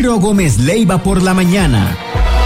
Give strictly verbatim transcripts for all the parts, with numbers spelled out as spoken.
Ciro Gómez Leiva por la mañana.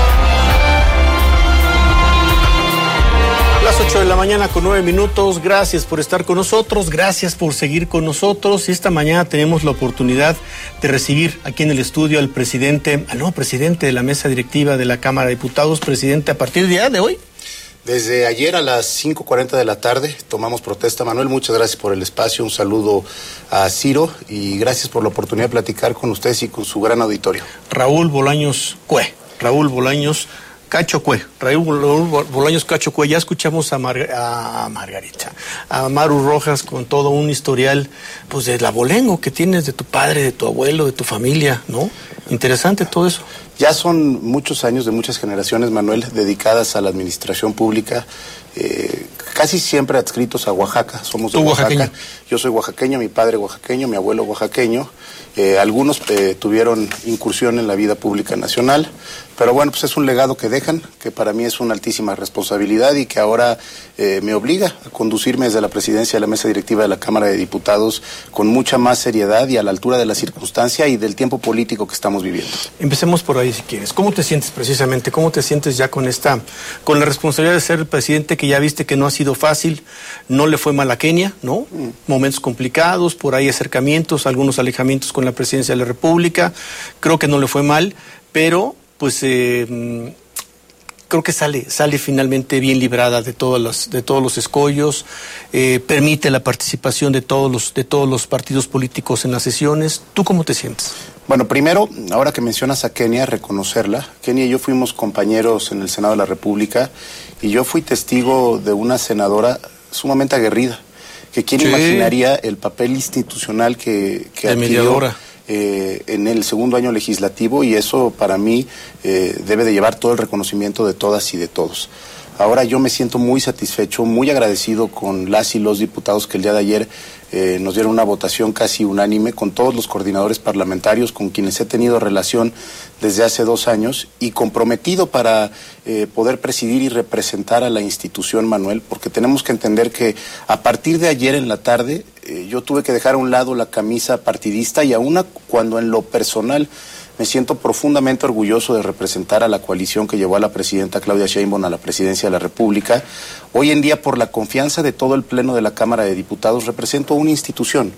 Las ocho de la mañana con nueve minutos, gracias por estar con nosotros, gracias por seguir con nosotros. Y esta mañana tenemos la oportunidad de recibir aquí en el estudio al presidente, al nuevo presidente de la mesa directiva de la Cámara de Diputados. Presidente, a partir del día de hoy. Desde ayer a las cinco cuarenta de la tarde tomamos protesta. Manuel, muchas gracias por el espacio, un saludo a Ciro y gracias por la oportunidad de platicar con ustedes y con su gran auditorio. Raúl Bolaños Cue, Raúl Bolaños Cacho Cue, Raúl Bolaños Cacho Cue. Ya escuchamos a, Mar a Margarita, a Maru Rojas con todo un historial, pues del abolengo que tienes de tu padre, de tu abuelo, de tu familia, ¿no? Interesante todo eso. Ya son muchos años de muchas generaciones, Manuel, dedicadas a la administración pública, eh, casi siempre adscritos a Oaxaca. Somos de Oaxaca. Oaxaqueño. Yo soy oaxaqueño, mi padre oaxaqueño, mi abuelo oaxaqueño. Eh, algunos eh, tuvieron incursión en la vida pública nacional, pero bueno, pues es un legado que dejan, que para mí es una altísima responsabilidad y que ahora eh, me obliga a conducirme desde la presidencia de la mesa directiva de la Cámara de Diputados con mucha más seriedad y a la altura de la circunstancia y del tiempo político que estamos viviendo. Empecemos por ahí si quieres. ¿Cómo te sientes precisamente? ¿Cómo te sientes ya con esta, con la responsabilidad de ser el presidente que ya viste que no ha sido fácil, no le fue mal a Kenia, ¿no? Mm. Momentos complicados, por ahí acercamientos, algunos alejamientos con la presidencia de la República, creo que no le fue mal, pero pues eh, creo que sale, sale finalmente bien librada de todos los, de todos los escollos, eh, permite la participación de todos los, de todos los partidos políticos en las sesiones. ¿Tú cómo te sientes? Bueno, primero, ahora que mencionas a Kenia, reconocerla. Kenia y yo fuimos compañeros en el Senado de la República y yo fui testigo de una senadora sumamente aguerrida, que quién sí. imaginaría el papel institucional que, que adquirió eh, en el segundo año legislativo, y eso para mí eh, debe de llevar todo el reconocimiento de todas y de todos. Ahora yo me siento muy satisfecho, muy agradecido con las y los diputados que el día de ayer eh, nos dieron una votación casi unánime, con todos los coordinadores parlamentarios con quienes he tenido relación desde hace dos años y comprometido para eh, poder presidir y representar a la institución, Manuel, porque tenemos que entender que a partir de ayer en la tarde eh, yo tuve que dejar a un lado la camisa partidista y aún cuando en lo personal me siento profundamente orgulloso de representar a la coalición que llevó a la presidenta Claudia Sheinbaum a la presidencia de la República. Hoy en día, por la confianza de todo el Pleno de la Cámara de Diputados, represento una institución.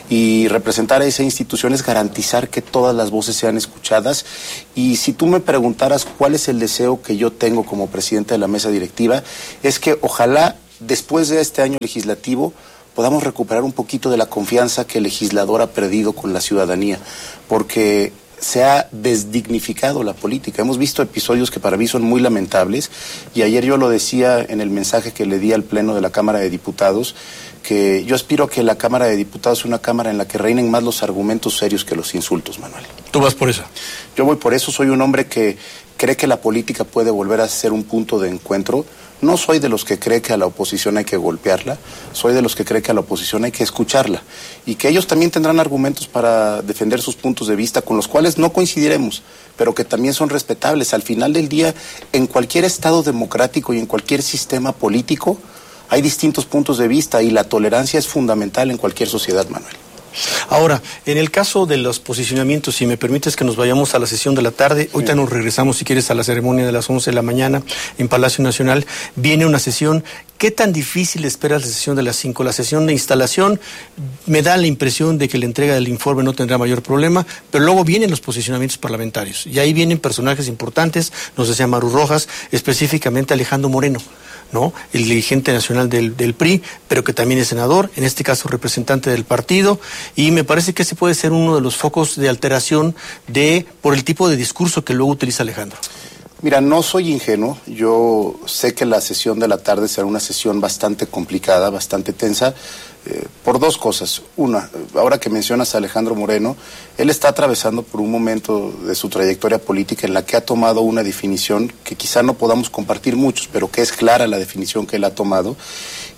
Y representar a esa institución es garantizar que todas las voces sean escuchadas. Y si tú me preguntaras cuál es el deseo que yo tengo como presidente de la mesa directiva, es que ojalá después de este año legislativo podamos recuperar un poquito de la confianza que el legislador ha perdido con la ciudadanía. Porque se ha desdignificado la política. Hemos visto episodios que para mí son muy lamentables y ayer yo lo decía en el mensaje que le di al Pleno de la Cámara de Diputados, que yo aspiro a que la Cámara de Diputados sea una Cámara en la que reinen más los argumentos serios que los insultos, Manuel. ¿Tú vas por eso? Yo voy por eso, soy un hombre que cree que la política puede volver a ser un punto de encuentro. No soy de los que cree que a la oposición hay que golpearla, soy de los que cree que a la oposición hay que escucharla y que ellos también tendrán argumentos para defender sus puntos de vista con los cuales no coincidiremos, pero que también son respetables. Al final del día, en cualquier estado democrático y en cualquier sistema político hay distintos puntos de vista y la tolerancia es fundamental en cualquier sociedad, Manuel. Ahora, en el caso de los posicionamientos, si me permites que nos vayamos a la sesión de la tarde, ahorita nos regresamos si quieres a la ceremonia de las once de la mañana en Palacio Nacional, viene una sesión. ¿Qué tan difícil esperas la sesión de las cinco? La sesión de instalación me da la impresión de que la entrega del informe no tendrá mayor problema, pero luego vienen los posicionamientos parlamentarios y ahí vienen personajes importantes, nos decía Maru Rojas, específicamente Alejandro Moreno, ¿no? El dirigente nacional del, del P R I, pero que también es senador, en este caso representante del partido, y me parece que ese puede ser uno de los focos de alteración de por el tipo de discurso que luego utiliza Alejandro. Mira, no soy ingenuo, yo sé que la sesión de la tarde será una sesión bastante complicada, bastante tensa, eh, por dos cosas. Una, ahora que mencionas a Alejandro Moreno, él está atravesando por un momento de su trayectoria política en la que ha tomado una definición que quizá no podamos compartir muchos, pero que es clara la definición que él ha tomado,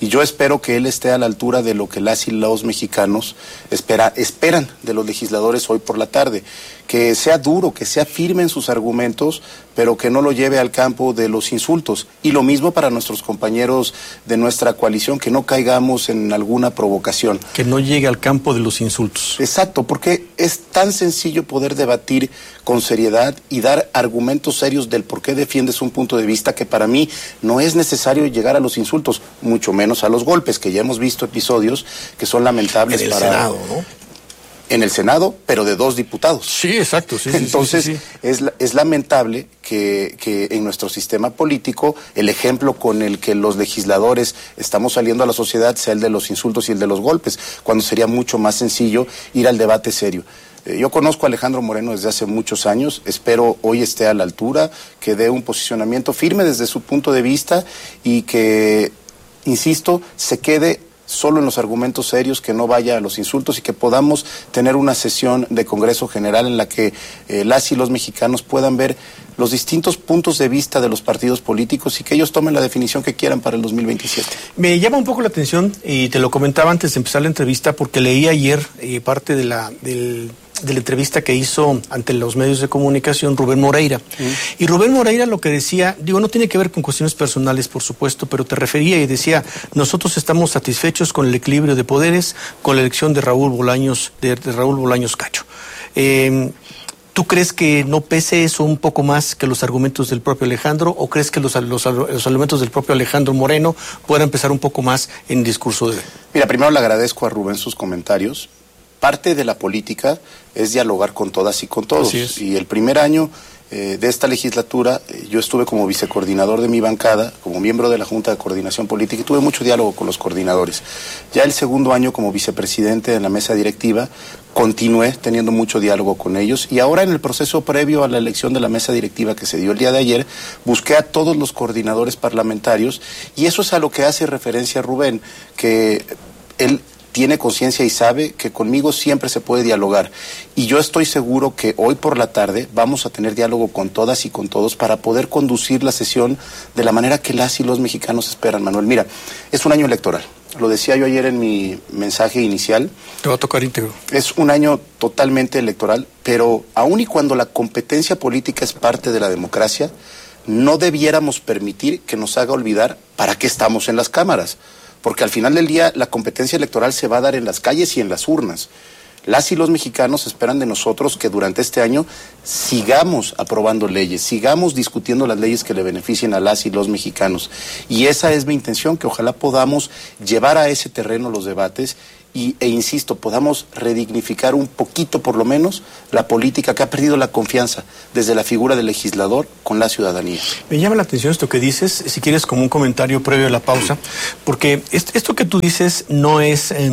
y yo espero que él esté a la altura de lo que las y los mexicanos espera, esperan de los legisladores hoy por la tarde, que sea duro, que sea firme en sus argumentos, pero que no lo lleve al campo de los insultos. Y lo mismo para nuestros compañeros de nuestra coalición, que no caigamos en alguna provocación. Que no llegue al campo de los insultos. Exacto, porque es tan sencillo poder debatir con seriedad y dar argumentos serios del por qué defiendes un punto de vista, que para mí no es necesario llegar a los insultos, mucho menos a los golpes, que ya hemos visto episodios que son lamentables en el para... Senado, ¿no? En el Senado, pero de dos diputados. Sí, exacto. Sí, Entonces, sí, sí, sí. Es, es lamentable que, que en nuestro sistema político el ejemplo con el que los legisladores estamos saliendo a la sociedad sea el de los insultos y el de los golpes, cuando sería mucho más sencillo ir al debate serio. Eh, yo conozco a Alejandro Moreno desde hace muchos años, espero hoy esté a la altura, que dé un posicionamiento firme desde su punto de vista y que, insisto, se quede solo en los argumentos serios, que no vaya a los insultos y que podamos tener una sesión de Congreso General en la que eh, las y los mexicanos puedan ver los distintos puntos de vista de los partidos políticos y que ellos tomen la definición que quieran para el dos mil veintisiete. Me llama un poco la atención, y te lo comentaba antes de empezar la entrevista, porque leí ayer eh, parte de la, del, de la entrevista que hizo ante los medios de comunicación Rubén Moreira. Mm. Y Rubén Moreira lo que decía, digo, no tiene que ver con cuestiones personales, por supuesto, pero te refería y decía, nosotros estamos satisfechos con el equilibrio de poderes, con la elección de Raúl Bolaños, de, de Raúl Bolaños Cacho. Eh, ¿Tú crees que no pese eso un poco más que los argumentos del propio Alejandro, o crees que los, los, los argumentos del propio Alejandro Moreno puedan pesar un poco más en el discurso de él? Mira, primero le agradezco a Rubén sus comentarios. Parte de la política es dialogar con todas y con todos. Así es. Y el primer año eh, de esta legislatura, eh, yo estuve como vicecoordinador de mi bancada, como miembro de la Junta de Coordinación Política, y tuve mucho diálogo con los coordinadores. Ya el segundo año como vicepresidente en la mesa directiva, continué teniendo mucho diálogo con ellos, y ahora en el proceso previo a la elección de la mesa directiva que se dio el día de ayer, busqué a todos los coordinadores parlamentarios, y eso es a lo que hace referencia Rubén, que él tiene conciencia y sabe que conmigo siempre se puede dialogar, y yo estoy seguro que hoy por la tarde vamos a tener diálogo con todas y con todos para poder conducir la sesión de la manera que las y los mexicanos esperan, Manuel. Mira, es un año electoral. Lo decía yo ayer en mi mensaje inicial. Te va a tocar íntegro. Es un año totalmente electoral, pero aun y cuando la competencia política es parte de la democracia, no debiéramos permitir que nos haga olvidar para qué estamos en las cámaras, porque al final del día la competencia electoral se va a dar en las calles y en las urnas. Las y los mexicanos esperan de nosotros que durante este año sigamos aprobando leyes, sigamos discutiendo las leyes que le beneficien a las y los mexicanos. Y esa es mi intención, que ojalá podamos llevar a ese terreno los debates y, e insisto, podamos redignificar un poquito por lo menos la política que ha perdido la confianza desde la figura del legislador con la ciudadanía. Me llama la atención esto que dices, si quieres como un comentario previo a la pausa, porque esto que tú dices no es, eh,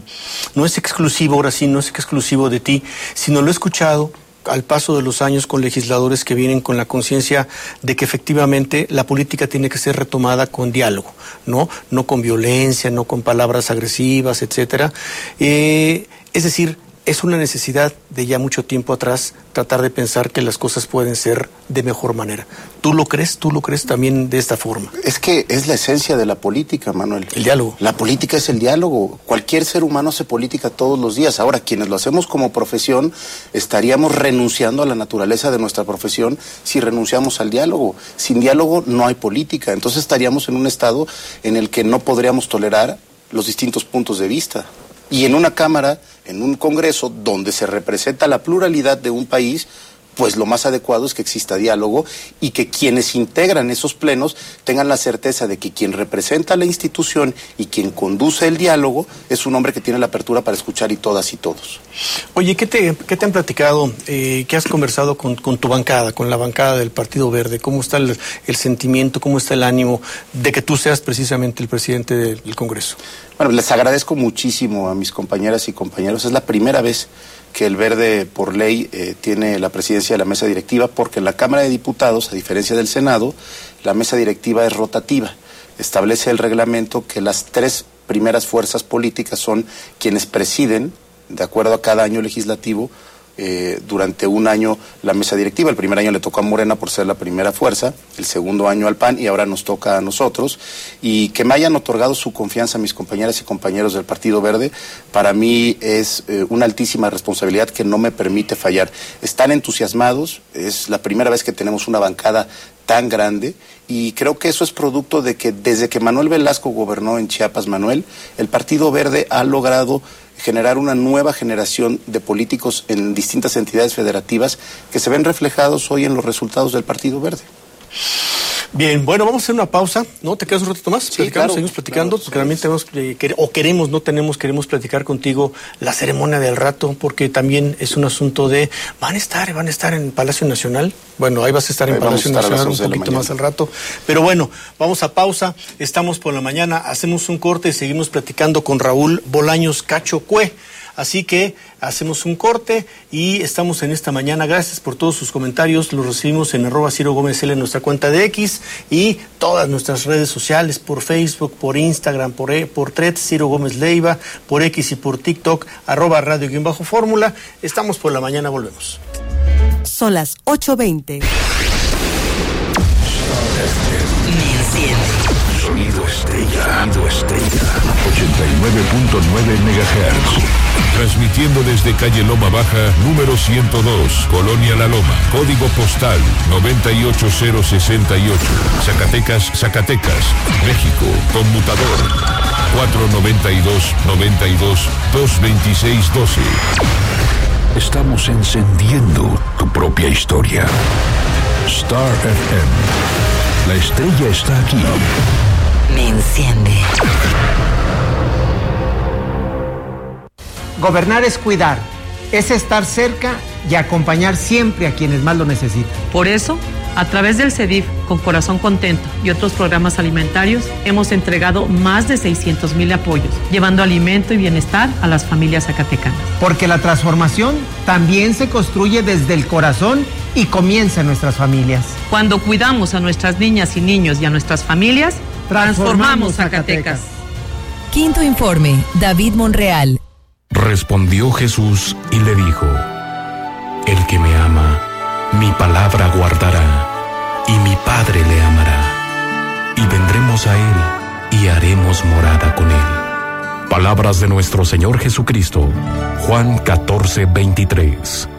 no es exclusivo, ahora sí, no es exclusivo de ti, sino lo he escuchado al paso de los años con legisladores que vienen con la conciencia de que efectivamente la política tiene que ser retomada con diálogo, ¿no? No con violencia, no con palabras agresivas, etcétera. Eh, es decir, es una necesidad de ya mucho tiempo atrás tratar de pensar que las cosas pueden ser de mejor manera. ¿Tú lo crees? ¿Tú lo crees también de esta forma? Es que es la esencia de la política, Manuel. El diálogo. La política es el diálogo. Cualquier ser humano hace política todos los días. Ahora, quienes lo hacemos como profesión, estaríamos renunciando a la naturaleza de nuestra profesión si renunciamos al diálogo. Sin diálogo no hay política. Entonces estaríamos en un estado en el que no podríamos tolerar los distintos puntos de vista. Y en una Cámara, en un Congreso, donde se representa la pluralidad de un país, pues lo más adecuado es que exista diálogo y que quienes integran esos plenos tengan la certeza de que quien representa la institución y quien conduce el diálogo es un hombre que tiene la apertura para escuchar y todas y todos. Oye, ¿qué te, qué te han platicado? Eh, ¿Qué has conversado con, con tu bancada, con la bancada del Partido Verde? ¿Cómo está el, el sentimiento, cómo está el ánimo de que tú seas precisamente el presidente del, del Congreso? Bueno, les agradezco muchísimo a mis compañeras y compañeros. Es la primera vez que el Verde, por ley, eh, tiene la presidencia de la mesa directiva, porque en la Cámara de Diputados, a diferencia del Senado, la mesa directiva es rotativa. Establece el reglamento que las tres primeras fuerzas políticas son quienes presiden, de acuerdo a cada año legislativo, eh, durante un año la mesa directiva. El primer año le tocó a Morena por ser la primera fuerza, el segundo año al P A N y ahora nos toca a nosotros. Y que me hayan otorgado su confianza a mis compañeras y compañeros del Partido Verde, para mí es eh, una altísima responsabilidad que no me permite fallar. Están entusiasmados, es la primera vez que tenemos una bancada tan grande y creo que eso es producto de que desde que Manuel Velasco gobernó en Chiapas, Manuel, el Partido Verde ha logrado generar una nueva generación de políticos en distintas entidades federativas que se ven reflejados hoy en los resultados del Partido Verde. Bien, bueno, vamos a hacer una pausa, ¿no? ¿Te quedas un ratito más? Sí, claro, seguimos platicando, claro, porque también tenemos, eh, quer- o queremos, no tenemos, queremos platicar contigo la ceremonia del rato, porque también es un asunto de, van a estar, van a estar en Palacio Nacional, bueno, ahí vas a estar en Ahí vamos Palacio a estar a las Nacional un once de la poquito más mañana. al rato, pero bueno, vamos a pausa, estamos por la mañana, hacemos un corte y seguimos platicando con Raúl Bolaños Cacho Cue. Así que hacemos un corte y estamos en esta mañana. Gracias por todos sus comentarios. Los recibimos en arroba Ciro Gómez L en nuestra cuenta de X y todas nuestras redes sociales, por Facebook, por Instagram, por, e, por Threads, Ciro Gómez Leiva, por X y por TikTok, arroba radio guión bajo fórmula. Estamos por la mañana, volvemos. Son las ocho veinte. Sonido estrella. Sonido estrella. ochenta y nueve punto nueve megahertz. Transmitiendo desde calle Loma Baja, número ciento dos, Colonia La Loma. Código postal noventa y ocho cero sesenta y ocho. Zacatecas, Zacatecas, México. Conmutador cuatro noventa y dos, noventa y dos, dos veintiséis doce. Estamos encendiendo tu propia historia. Star F M. La estrella está aquí. Me enciende. Gobernar es cuidar, es estar cerca y acompañar siempre a quienes más lo necesitan. Por eso, a través del CEDIF, con Corazón Contento y otros programas alimentarios, hemos entregado más de seiscientos mil apoyos, llevando alimento y bienestar a las familias zacatecanas. Porque la transformación también se construye desde el corazón y comienza en nuestras familias. Cuando cuidamos a nuestras niñas y niños y a nuestras familias, transformamos Zacatecas. Quinto informe, David Monreal. Respondió Jesús y le dijo: El que me ama, mi palabra guardará, y mi Padre le amará, y vendremos a él, y haremos morada con él. Palabras de nuestro Señor Jesucristo, Juan catorce veintitrés.